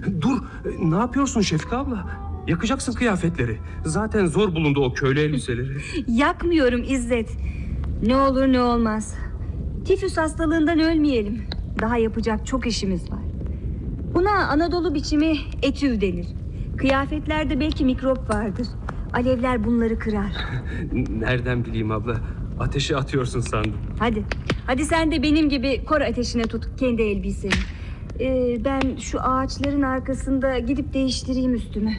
Dur, ne yapıyorsun Şefika abla? Yakacaksın kıyafetleri. Zaten zor bulundu o köylü elbiseleri. Yakmıyorum İzzet. Ne olur ne olmaz. Tifüs hastalığından ölmeyelim. Daha yapacak çok işimiz var. Buna Anadolu biçimi etüv denir. Kıyafetlerde belki mikrop vardır. Alevler bunları kırar. Nereden bileyim abla? Ateşe atıyorsun sandım. Hadi sen de benim gibi kor ateşine tut kendi elbiseni. Ben şu ağaçların arkasında gidip değiştireyim üstümü.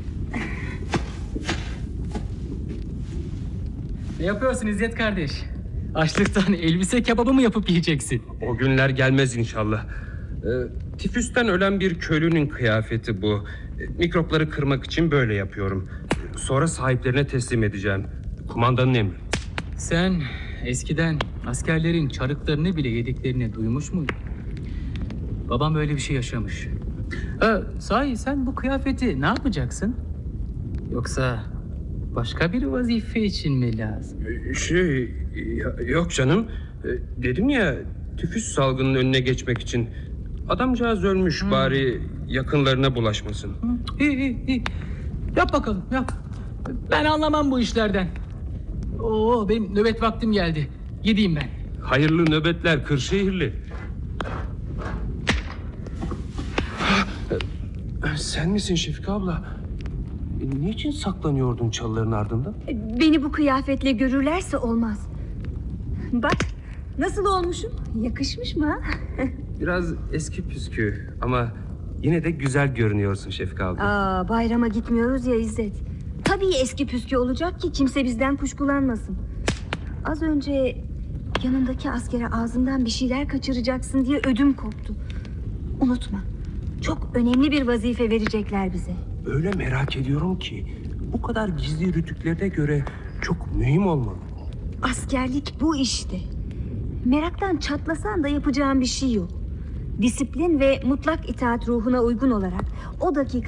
Ne yapıyorsun İzzet kardeş? Açlıktan elbise kebabı mı yapıp yiyeceksin? O günler gelmez inşallah. Tifüsten ölen bir köylünün kıyafeti bu. Mikropları kırmak için böyle yapıyorum. Sonra sahiplerine teslim edeceğim. Kumandanın emri. Sen eskiden askerlerin çarıklarını bile yediklerini duymuş muydun? Babam öyle bir şey yaşamış. Sahi sen bu kıyafeti ne yapacaksın? Yoksa başka bir vazife için mi lazım? Yok canım. Dedim ya, tifüs salgının önüne geçmek için. Adamcağız ölmüş, bari yakınlarına bulaşmasın. İyi. Yap bakalım, yap. Ben anlamam bu işlerden. Benim nöbet vaktim geldi. Gideyim ben. Hayırlı nöbetler Kırşehirli. Sen misin Şefika abla? Niçin saklanıyordun çalıların ardında? Beni bu kıyafetle görürlerse olmaz. Bak nasıl olmuşum? Yakışmış mı ha? Biraz eski püskü ama yine de güzel görünüyorsun Şefika abla. Bayrama gitmiyoruz ya İzzet. Tabii eski püskü olacak ki kimse bizden kuşkulanmasın. Az önce yanındaki askere ağzından bir şeyler kaçıracaksın diye ödüm koptu. Unutma, çok önemli bir vazife verecekler bize. Öyle merak ediyorum ki bu kadar gizli rütüklerine göre çok mühim olmalı. Askerlik bu işte. Meraktan çatlasan da yapacağın bir şey yok. Disiplin ve mutlak itaat ruhuna uygun olarak o dakika